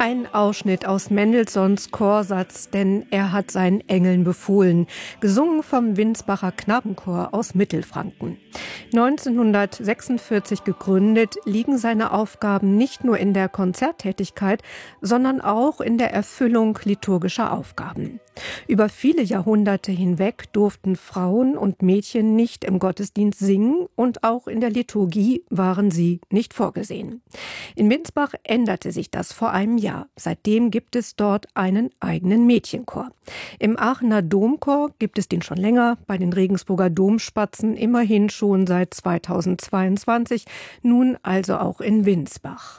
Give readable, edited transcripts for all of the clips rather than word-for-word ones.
Ein Ausschnitt aus Mendelssohns Chorsatz, denn er hat seinen Engeln befohlen, gesungen vom Winsbacher Knabenchor aus Mittelfranken. 1946 gegründet, liegen seine Aufgaben nicht nur in der Konzerttätigkeit, sondern auch in der Erfüllung liturgischer Aufgaben. Über viele Jahrhunderte hinweg durften Frauen und Mädchen nicht im Gottesdienst singen und auch in der Liturgie waren sie nicht vorgesehen. In Winsbach änderte sich das vor einem Jahr. Seitdem gibt es dort einen eigenen Mädchenchor. Im Aachener Domchor gibt es den schon länger, bei den Regensburger Domspatzen immerhin schon seit 2022, nun also auch in Winsbach.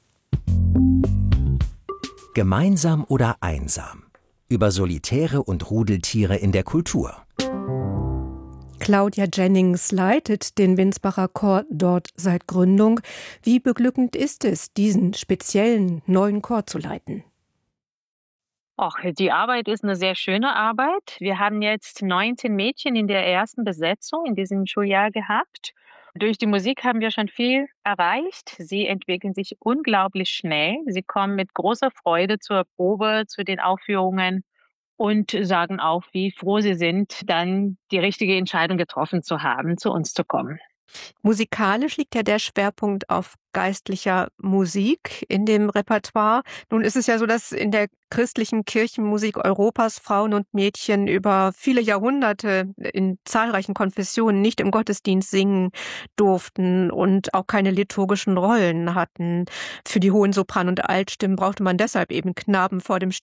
Gemeinsam oder einsam? Über Solitäre und Rudeltiere in der Kultur. Claudia Jennings leitet den Winsbacher Chor dort seit Gründung. Wie beglückend ist es, diesen speziellen neuen Chor zu leiten? Och, die Arbeit ist eine sehr schöne Arbeit. Wir haben jetzt 19 Mädchen in der ersten Besetzung in diesem Schuljahr gehabt. Durch die Musik haben wir schon viel erreicht. Sie entwickeln sich unglaublich schnell. Sie kommen mit großer Freude zur Probe, zu den Aufführungen und sagen auch, wie froh sie sind, dann die richtige Entscheidung getroffen zu haben, zu uns zu kommen. Musikalisch liegt ja der Schwerpunkt auf geistlicher Musik in dem Repertoire. Nun ist es ja so, dass in der christlichen Kirchenmusik Europas Frauen und Mädchen über viele Jahrhunderte in zahlreichen Konfessionen nicht im Gottesdienst singen durften und auch keine liturgischen Rollen hatten. Für die hohen Sopran- und Altstimmen brauchte man deshalb eben Knaben vor dem